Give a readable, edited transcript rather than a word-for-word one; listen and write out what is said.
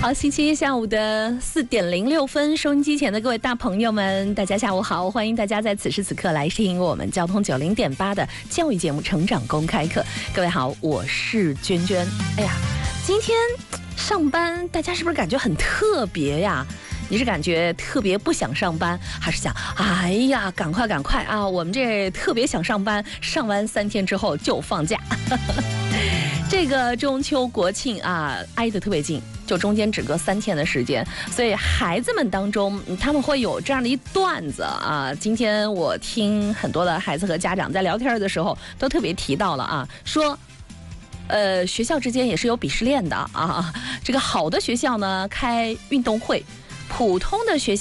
好，星期一下午的4:06，收音机前的各位大朋友们，大家下午好！欢迎大家在此时此刻来听我们交通90.8的教育节目《成长公开课》。各位好，我是娟娟。哎呀，今天上班，大家是不是感觉很特别呀？你是感觉特别不想上班，还是想哎呀赶快啊？我们这特别想上班，上完3天之后就放假。这个中秋国庆啊，挨得特别近，就中间只隔3天的时间，所以孩子们当中他们会有这样的一段子啊。今天我听很多的孩子和家长在聊天的时候，都特别提到了啊，说学校之间也是有鄙视链的啊。这个好的学校呢开运动会，普通的学校